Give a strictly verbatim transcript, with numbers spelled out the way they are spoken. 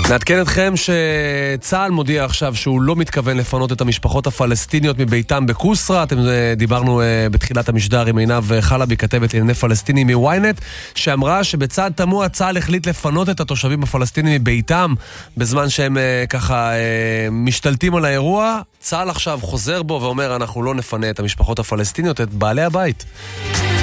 נעדכן אתכם שצה"ל מודיע עכשיו שהוא לא מתכוון לפנות את המשפחות הפלסטיניות מביתם בקוסרה. אתם דיברנו בתחילת המשדר עם עינב חלבי, כתבת לענייני פלסטינים מוויינט, שאמרה שבצד תמוה צה"ל החליט לפנות את התושבים הפלסטינים מביתם בזמן שהם ככה משתלטים על האירוע. צה"ל עכשיו חוזר בו ואומר אנחנו לא נפנה את המשפחות הפלסטיניות, את בעלי הבית.